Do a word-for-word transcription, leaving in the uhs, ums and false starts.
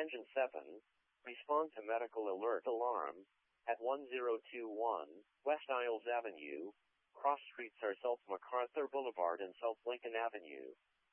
Attention seven. Respond to medical alert alarm at one zero two one West Isles Avenue. Cross streets are South MacArthur Boulevard and South Lincoln Avenue.